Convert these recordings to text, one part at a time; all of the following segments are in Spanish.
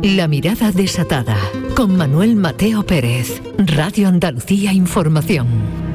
La mirada desatada, con Manuel Mateo Pérez, Radio Andalucía Información.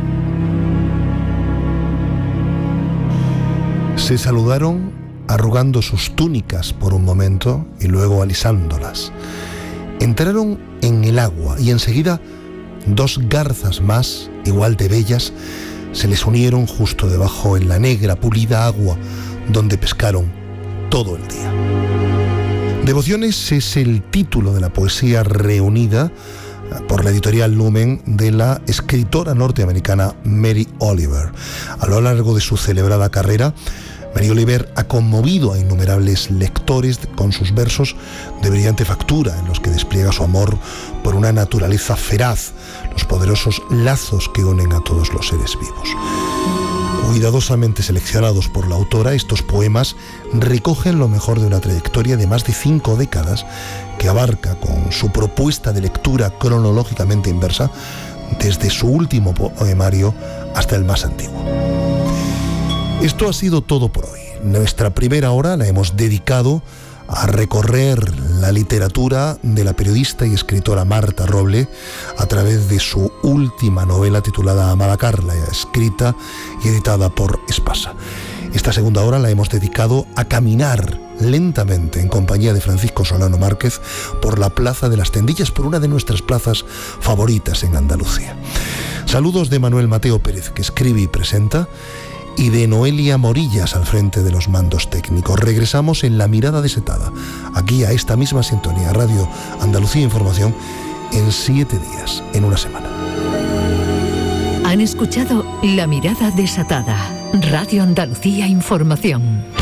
Se saludaron arrugando sus túnicas por un momento y luego alisándolas. Entraron en el agua y enseguida dos garzas más, igual de bellas, se les unieron justo debajo en la negra, pulida agua donde pescaron todo el día. Devociones es el título de la poesía reunida por la editorial Lumen de la escritora norteamericana Mary Oliver. A lo largo de su celebrada carrera, Mary Oliver ha conmovido a innumerables lectores con sus versos de brillante factura, en los que despliega su amor por una naturaleza feraz, los poderosos lazos que unen a todos los seres vivos. Cuidadosamente seleccionados por la autora, estos poemas recogen lo mejor de una trayectoria de más de 5 décadas que abarca con su propuesta de lectura cronológicamente inversa desde su último poemario hasta el más antiguo. Esto ha sido todo por hoy. Nuestra primera hora la hemos dedicado a recorrer la literatura de la periodista y escritora Marta Roble a través de su última novela titulada Amada Carla, escrita y editada por Espasa. Esta segunda hora la hemos dedicado a caminar lentamente en compañía de Francisco Solano Márquez por la Plaza de las Tendillas, por una de nuestras plazas favoritas en Andalucía. Saludos de Manuel Mateo Pérez, que escribe y presenta, y de Noelia Morillas al frente de los mandos técnicos. Regresamos en La Mirada Desatada, aquí a esta misma sintonía, Radio Andalucía Información, en 7 días, en una semana. Han escuchado La Mirada Desatada, Radio Andalucía Información.